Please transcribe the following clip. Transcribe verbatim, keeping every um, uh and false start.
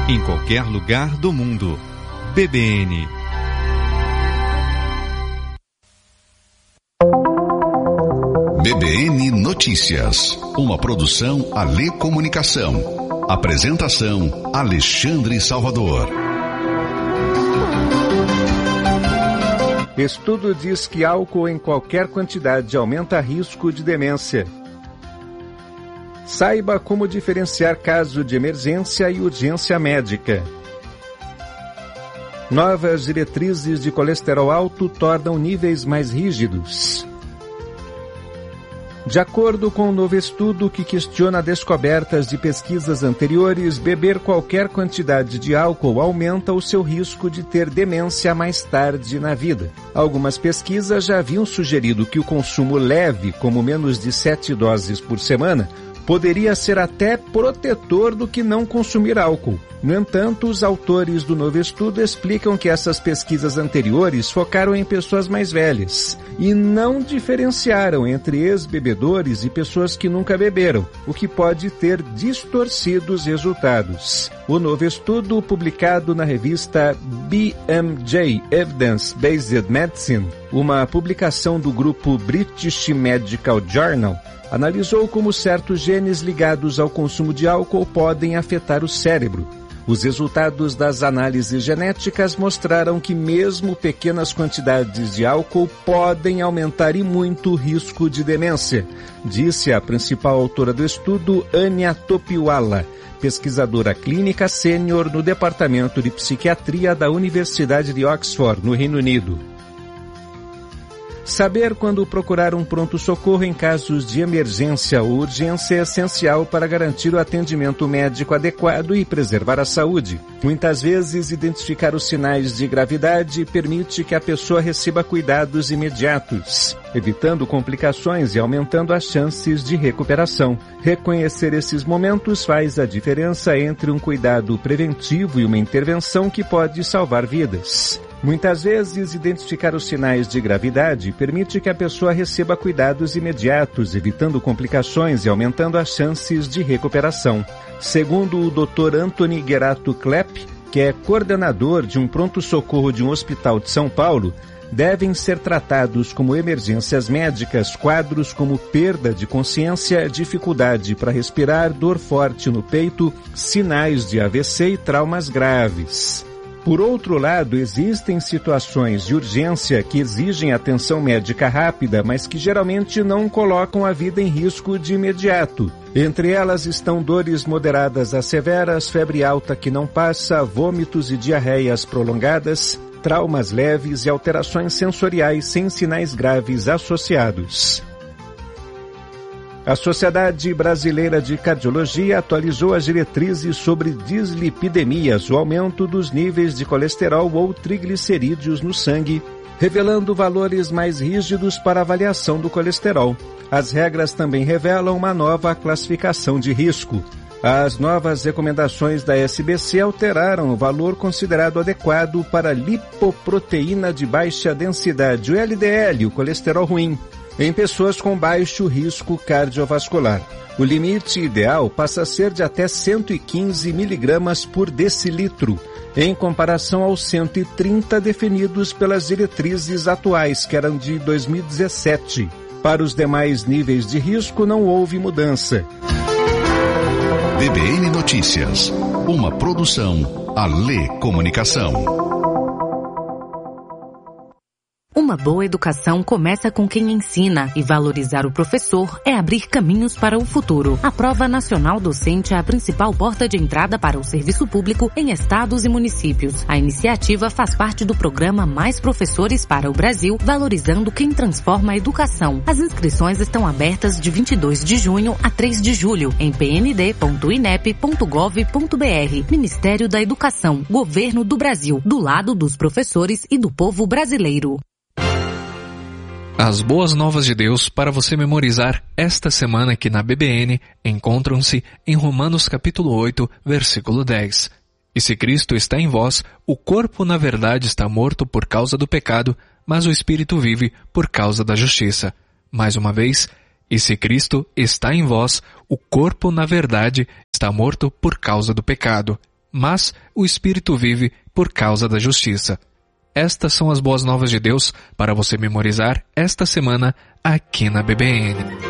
em qualquer lugar do mundo. B B N. B B N Notícias, uma produção Alê Comunicação. Apresentação Alexandre Salvador. Estudo diz que álcool em qualquer quantidade aumenta risco de demência. Saiba como diferenciar caso de emergência e urgência médica. Novas diretrizes de colesterol alto tornam níveis mais rígidos. De acordo com um novo estudo que questiona descobertas de pesquisas anteriores, beber qualquer quantidade de álcool aumenta o seu risco de ter demência mais tarde na vida. Algumas pesquisas já haviam sugerido que o consumo leve, como menos de sete doses por semana, poderia ser até protetor do que não consumir álcool. No entanto, os autores do novo estudo explicam que essas pesquisas anteriores focaram em pessoas mais velhas e não diferenciaram entre ex-bebedores e pessoas que nunca beberam, o que pode ter distorcido os resultados. O novo estudo, publicado na revista B M J Evidence Based Medicine, uma publicação do grupo British Medical Journal, analisou como certos genes ligados ao consumo de álcool podem afetar o cérebro. Os resultados das análises genéticas mostraram que mesmo pequenas quantidades de álcool podem aumentar e muito o risco de demência, disse a principal autora do estudo, Anya Topiwala, pesquisadora clínica sênior no Departamento de Psiquiatria da Universidade de Oxford, no Reino Unido. Saber quando procurar um pronto-socorro em casos de emergência ou urgência é essencial para garantir o atendimento médico adequado e preservar a saúde. Muitas vezes, identificar os sinais de gravidade permite que a pessoa receba cuidados imediatos, evitando complicações e aumentando as chances de recuperação. Reconhecer esses momentos faz a diferença entre um cuidado preventivo e uma intervenção que pode salvar vidas. Muitas vezes, identificar os sinais de gravidade permite que a pessoa receba cuidados imediatos, evitando complicações e aumentando as chances de recuperação. Segundo o doutor Anthony Gerato Klepp, que é coordenador de um pronto-socorro de um hospital de São Paulo, devem ser tratados como emergências médicas quadros como perda de consciência, dificuldade para respirar, dor forte no peito, sinais de A V C e traumas graves. Por outro lado, existem situações de urgência que exigem atenção médica rápida, mas que geralmente não colocam a vida em risco de imediato. Entre elas estão dores moderadas a severas, febre alta que não passa, vômitos e diarreias prolongadas, traumas leves e alterações sensoriais sem sinais graves associados. A Sociedade Brasileira de Cardiologia atualizou as diretrizes sobre dislipidemias, o aumento dos níveis de colesterol ou triglicerídeos no sangue, revelando valores mais rígidos para avaliação do colesterol. As regras também revelam uma nova classificação de risco. As novas recomendações da S B C alteraram o valor considerado adequado para lipoproteína de baixa densidade, o L D L, o colesterol ruim, em pessoas com baixo risco cardiovascular. O limite ideal passa a ser de até cento e quinze miligramas por decilitro, em comparação aos cento e trinta definidos pelas diretrizes atuais, que eram de dois mil e dezessete. Para os demais níveis de risco, não houve mudança. B B N Notícias, uma produção Alê Comunicação. Uma boa educação começa com quem ensina, e valorizar o professor é abrir caminhos para o futuro. A Prova Nacional Docente é a principal porta de entrada para o serviço público em estados e municípios. A iniciativa faz parte do programa Mais Professores para o Brasil, valorizando quem transforma a educação. As inscrições estão abertas de vinte e dois de junho a três de julho em p n d ponto inep ponto gov ponto b r. Ministério da Educação, Governo do Brasil, do lado dos professores e do povo brasileiro. As boas novas de Deus para você memorizar esta semana aqui na B B N encontram-se em Romanos capítulo oito, versículo dez. E se Cristo está em vós, o corpo na verdade está morto por causa do pecado, mas o espírito vive por causa da justiça. Mais uma vez, e se Cristo está em vós, o corpo na verdade está morto por causa do pecado. mas o espírito vive por causa da justiça. Estas são as boas novas de Deus para você memorizar esta semana aqui na B B N.